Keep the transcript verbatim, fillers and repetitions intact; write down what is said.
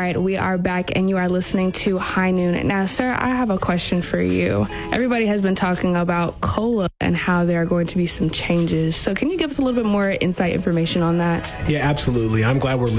right, we are back, and you are listening to High Noon. Now, sir, I have a question for you. Everybody has been talking about COLA and how there are going to be some changes. So can you give us a little bit more insight information on that? Yeah, absolutely. I'm glad we're